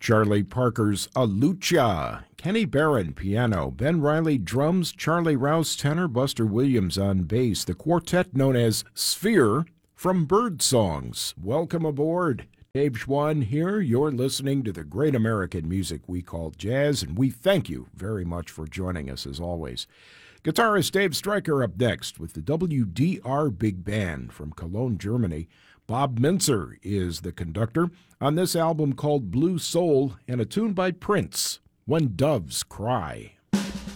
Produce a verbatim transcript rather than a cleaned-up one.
Charlie Parker's A Lucha, Kenny Barron piano, Ben Riley drums, Charlie Rouse tenor, Buster Williams on bass, the quartet known as Sphere from Bird Songs. Welcome aboard. Dave Schwann here. You're listening to the great American music we call jazz, and we thank you very much for joining us as always. Guitarist Dave Stryker up next with the W D R Big Band from Cologne, Germany. Bob Mintzer is the conductor on this album called Blue Soul and a tune by Prince, When Doves Cry.